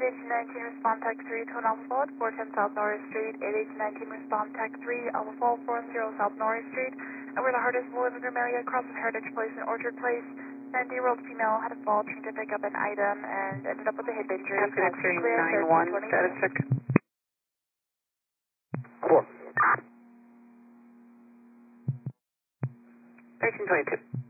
81819, respond tech 3, Twin Alpha Fall at 410 South Norris Street. 81819, respond tech 3, Alpha Fall 410 South Norris Street. And we're the hardest living room area across from Heritage Place and Orchard Place. 90-year-old female had a fall, trying to pick up an item, and ended up with a hip injury. Incident 391, status check. 4. 1322.